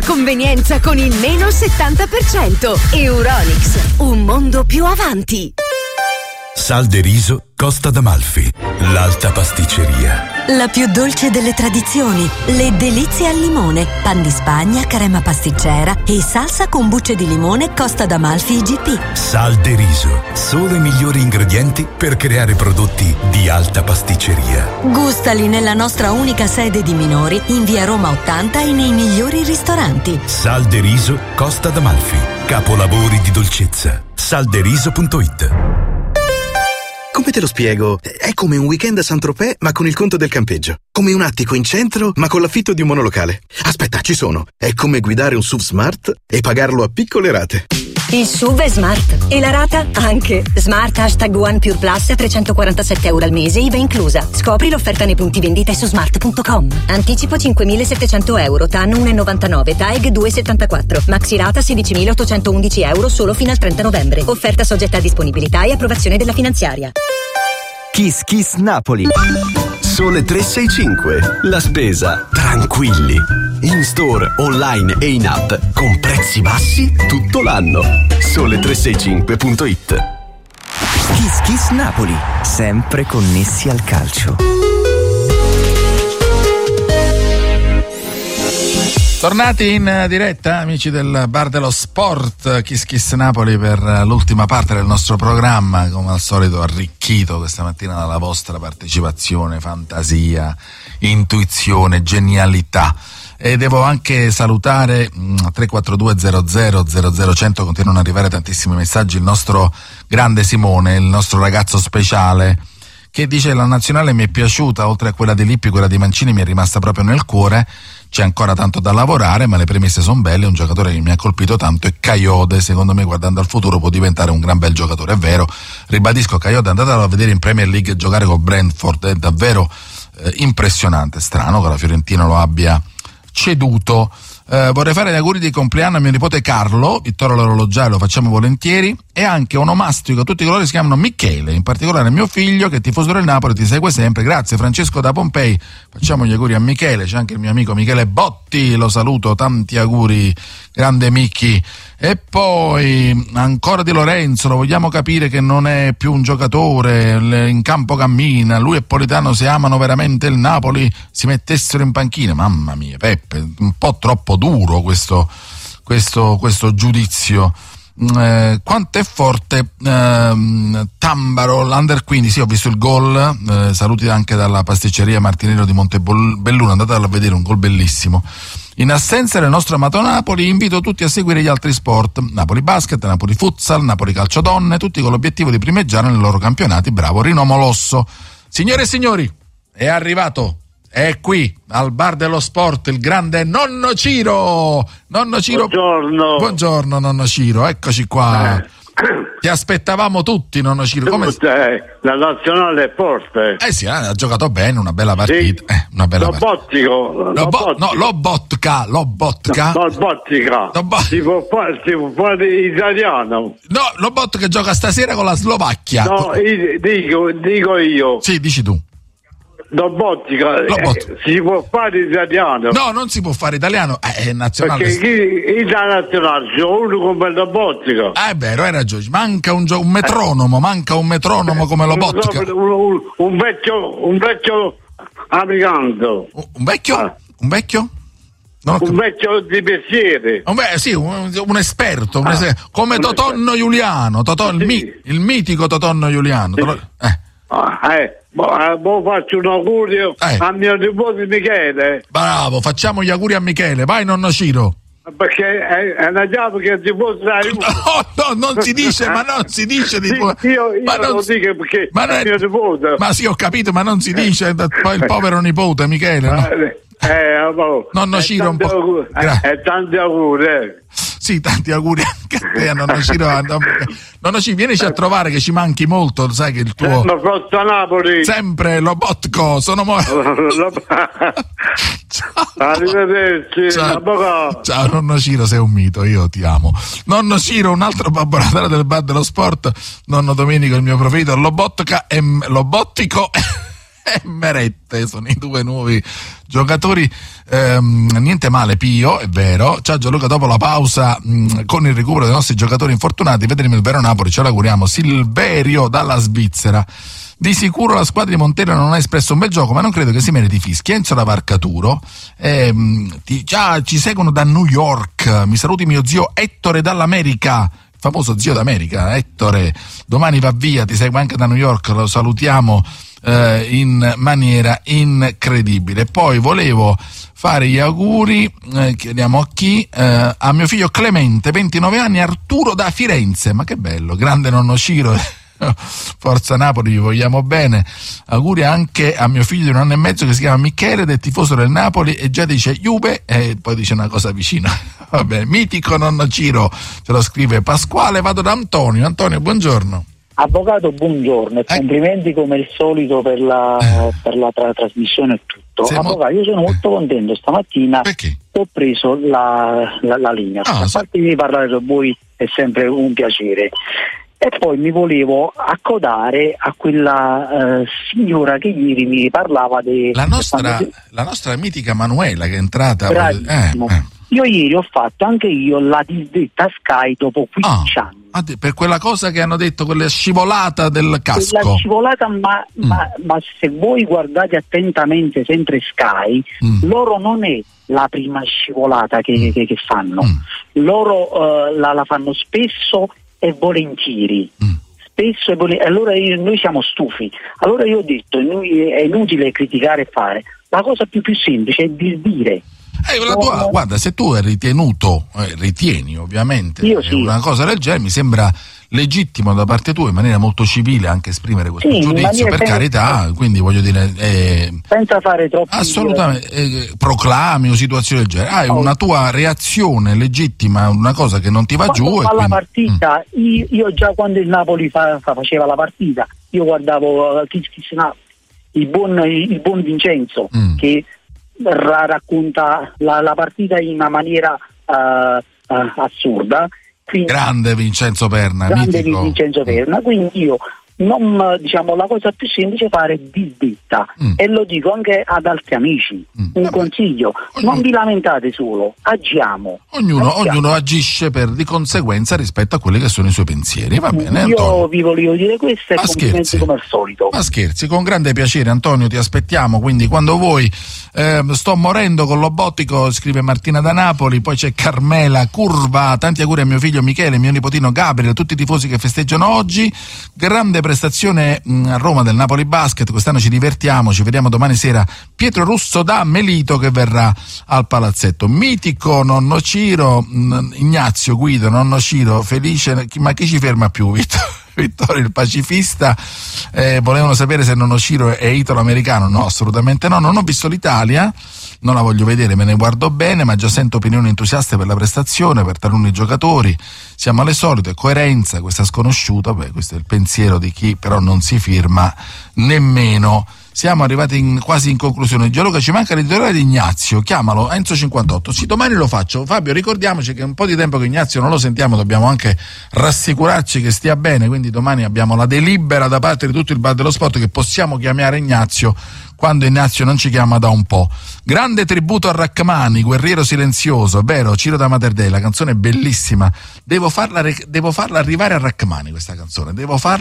convenienza con il meno 70%. Euronics, un mondo più avanti. Sal de riso Costa d'Amalfi, l'alta pasticceria. La più dolce delle tradizioni, le delizie al limone, pan di Spagna, crema pasticcera e salsa con bucce di limone Costa d'Amalfi IGP. Sal de riso, solo i migliori ingredienti per creare prodotti di alta pasticceria. Gustali nella nostra unica sede di Minori, in via Roma 80 e nei migliori ristoranti. Sal de riso Costa d'Amalfi, capolavori di dolcezza. Salderiso.it. Come te lo spiego? È come un weekend a Saint-Tropez ma con il conto del campeggio. Come un attico in centro ma con l'affitto di un monolocale. Aspetta, ci sono. È come guidare un SUV smart e pagarlo a piccole rate. Il SUV è smart e la rata anche. Smart #One Pure Plus a €347 al mese, IVA inclusa. Scopri l'offerta nei punti vendita su smart.com. Anticipo €5.700, TAN 1,99, TAEG 2,74. Maxi rata €16.811 solo fino al 30 novembre. Offerta soggetta a disponibilità e approvazione della finanziaria. Kiss Kiss Napoli. Sole 365. La spesa tranquilli. In store, online e in app con prezzi bassi tutto l'anno. Sole365.it. Kiss Kiss Napoli, sempre connessi al calcio. Tornati in diretta, amici del Bar dello Sport, Kiss Kiss Napoli, per l'ultima parte del nostro programma, come al solito arricchito questa mattina dalla vostra partecipazione, fantasia, intuizione, genialità. E devo anche salutare 342 00 00 continuano ad arrivare tantissimi messaggi, il nostro grande Simone, il nostro ragazzo speciale, che dice: la nazionale mi è piaciuta, oltre a quella di Lippi, quella di Mancini mi è rimasta proprio nel cuore, c'è ancora tanto da lavorare ma le premesse sono belle, un giocatore che mi ha colpito tanto è Kayode, secondo me guardando al futuro può diventare un gran bel giocatore, è vero, ribadisco, Kayode andatelo a vedere in Premier League giocare con Brentford, è davvero impressionante, strano che la Fiorentina lo abbia ceduto. Vorrei fare gli auguri di compleanno a mio nipote Carlo, Vittorio l'orologiaio, lo facciamo volentieri, e anche onomastico a tutti coloro che si chiamano Michele, in particolare mio figlio che è tifoso del Napoli, ti segue sempre, grazie. Francesco da Pompei, facciamo gli auguri a Michele, c'è anche il mio amico Michele Botti, lo saluto, tanti auguri, grande Micchi. E poi ancora di Lorenzo, lo vogliamo capire che non è più un giocatore, in campo cammina, lui e Politano se amano veramente il Napoli si mettessero in panchina. Mamma mia Peppe, un po' troppo duro questo giudizio. Quanto è forte Tambaro, l'Under 15, sì, ho visto il gol, saluti anche dalla pasticceria Martinello di Montebelluno, andatelo a vedere, un gol bellissimo. In assenza del nostro amato Napoli, invito tutti a seguire gli altri sport: Napoli Basket, Napoli Futsal, Napoli Calcio Donne, tutti con l'obiettivo di primeggiare nei loro campionati. Bravo Rino Molosso. Signore e signori, è arrivato, è qui al Bar dello Sport il grande Nonno Ciro. Nonno Ciro, buongiorno Nonno Ciro, eccoci qua. Ti aspettavamo tutti, Nonno Ciro. Come la nazionale è forte. Sì, ha giocato bene, una bella partita. Sì. Una bella Lobotka. Si può fare italiano. No, Lobotka gioca stasera con la Slovacchia. No, dico io. Sì, dici tu. Lobotka, si può fare italiano? No, non si può fare italiano, è nazionale. Perché la nazionale c'è uno come Lobotka. È vero, hai ragione, manca un metronomo, come Lobotka. Un vecchio americano. Un vecchio? Un vecchio? Un vecchio di mestiere. Sì, un esperto, come Totonno Giuliano, il mitico Totonno Giuliano. Faccio un augurio a mio nipote Michele. Bravo, facciamo gli auguri a Michele. Vai Nonno Ciro. Perché è una chiave che ti può dare. No, non si dice, ma non si dice di io lo dico perché è mio nipote. Ma sì, ho capito, ma non si dice, poi il povero nipote Michele, no? Nonno Ciro, un po'. Tanti auguri. Sì, tanti auguri anche a te, Nonno Ciro. Nonno Ciro, vienici a trovare che ci manchi molto, sai che il tuo. Forza Napoli. Sempre Lobotko, sono morto. Arrivederci. Ciao Nonno Ciro, sei un mito, io ti amo. Nonno Ciro, un altro Babbo Natale del Bar dello Sport. Nonno Domenico, il mio preferito, Lobotka e Lobottico. e Merette sono i due nuovi giocatori. Niente male Pio, è vero. Ciao Gianluca, dopo la pausa con il recupero dei nostri giocatori infortunati vedremo il vero Napoli, ce l'auguriamo. Silverio dalla Svizzera: di sicuro la squadra di Montella non ha espresso un bel gioco, ma non credo che si meriti fischi. Enzo da Varcaturo, già ci seguono da New York, mi saluti mio zio Ettore dall'America, famoso zio d'America, Ettore, domani va via, ti segue anche da New York, lo salutiamo in maniera incredibile. Poi volevo fare gli auguri, chiediamo a chi, a mio figlio Clemente, 29 anni, Arturo da Firenze, ma che bello, grande nonno Ciro, forza Napoli, vi vogliamo bene. Auguri anche a mio figlio di 1 anno e mezzo che si chiama Michele ed è tifoso del Napoli e già dice Juve e poi dice una cosa vicina. Vabbè, mitico nonno Ciro, ce lo scrive Pasquale. Vado da Antonio. Antonio, buongiorno. Avvocato, buongiorno e complimenti come al solito per la trasmissione e tutto. Avvocato, io sono molto contento stamattina. Perché? Ho preso la linea. A parte di parlare con voi è sempre un piacere. E poi mi volevo accodare a quella signora che ieri mi parlava la nostra mitica Manuela che è entrata. Io ieri ho fatto anche io la disdetta Sky dopo 15 anni. Per quella cosa che hanno detto, quella scivolata del casco. Quella scivolata, ma se voi guardate attentamente sempre Sky, loro non è la prima scivolata che fanno. Loro la fanno spesso e volentieri. Allora noi siamo stufi. Allora io ho detto, è inutile criticare e fare. La cosa più semplice è dire. Guarda, se tu hai ritenuto, ritieni ovviamente una cosa del genere, mi sembra legittimo da parte tua in maniera molto civile anche esprimere questo giudizio, per carità, quindi voglio dire senza fare troppo assolutamente proclami o situazioni del genere, hai una tua reazione legittima, una cosa che non ti va giù. Ma la partita, io già quando il Napoli faceva la partita, io guardavo il buon Vincenzo che racconta la partita in una maniera assurda. Quindi, grande Vincenzo Perna, quindi io non, la cosa più semplice è fare disdetta e lo dico anche ad altri amici, un consiglio, non vi lamentate solo, agiamo. Ognuno agisce di conseguenza rispetto a quelli che sono i suoi pensieri, va bene Io Antonio? vi volevo dire questo e complimenti come al solito. Ma scherzi, con grande piacere Antonio, ti aspettiamo, quindi quando vuoi. Sto morendo con l'obottico, scrive Martina da Napoli. Poi c'è Carmela Curva, tanti auguri a mio figlio Michele, mio nipotino Gabriele, a tutti i tifosi che festeggiano oggi. Grande prestazione a Roma del Napoli Basket, quest'anno ci divertiamo, ci vediamo domani sera. Pietro Russo da Melito che verrà al palazzetto. Mitico nonno Ciro, Ignazio Guido, nonno Ciro, felice, ma chi ci ferma più, Vittorio il pacifista. Volevano sapere se nonno Ciro è italo-americano. No, assolutamente no, non ho visto l'Italia, non la voglio vedere, me ne guardo bene, ma già sento opinioni entusiaste per la prestazione, per taluni giocatori. Siamo alle solite, coerenza, questa sconosciuta, questo è il pensiero di chi però non si firma nemmeno. Siamo arrivati quasi in conclusione. Gianluca, ci manca l'editoriale di Ignazio, chiamalo, Enzo58. Sì, domani lo faccio. Fabio, ricordiamoci che è un po' di tempo che Ignazio non lo sentiamo, dobbiamo anche rassicurarci che stia bene, quindi domani abbiamo la delibera da parte di tutto il bar dello sport che possiamo chiamare Ignazio quando Ignazio non ci chiama da un po'. Grande tributo a Rachmani, Guerriero silenzioso, vero? Ciro da Materdei, la canzone è bellissima. Devo farla arrivare a Rachmani questa canzone,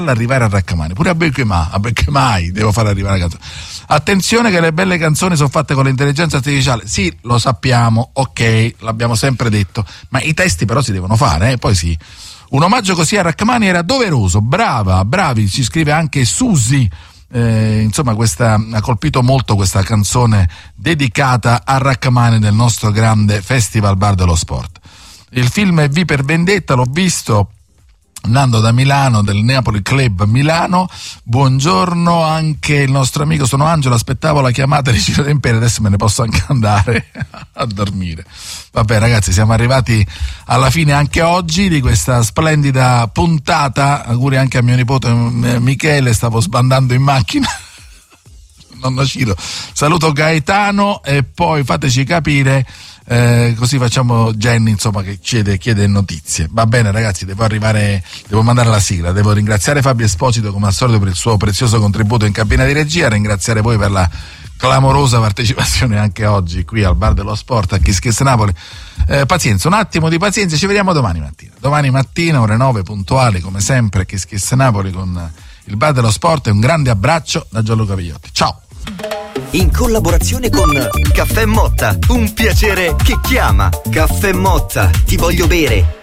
pure a Becchemai devo farla arrivare la canzone. Attenzione che le belle canzoni sono fatte con l'intelligenza artificiale, sì, lo sappiamo, ok, l'abbiamo sempre detto, ma i testi però si devono fare, poi sì. Un omaggio così a Rachmani era doveroso, bravi, ci scrive anche Susi. Insomma, ha colpito molto questa canzone dedicata a Rachmani del nostro grande Festival Bar dello Sport. Il film è V per Vendetta, l'ho visto. Nando da Milano, del Napoli Club Milano, buongiorno anche il nostro amico, sono Angelo, aspettavo la chiamata di Ciro D'Empere, adesso me ne posso anche andare a dormire. Vabbè ragazzi, siamo arrivati alla fine anche oggi di questa splendida puntata, auguri anche a mio nipote Michele, stavo sbandando in macchina. Nonno Ciro, saluto Gaetano e poi fateci capire così facciamo Jenny, insomma, che chiede notizie. Va bene ragazzi, devo mandare la sigla. Devo ringraziare Fabio Esposito come al solito per il suo prezioso contributo in cabina di regia, ringraziare voi per la clamorosa partecipazione anche oggi qui al Bar dello Sport a Kiss Kiss Napoli. Pazienza, un attimo di pazienza, ci vediamo domani mattina ore 9 puntuali come sempre, Kiss Kiss Napoli con il Bar dello Sport. E un grande abbraccio da Gianluca Vigliotti, ciao. In collaborazione con Caffè Motta, un piacere che chiama. Caffè Motta, ti voglio bere.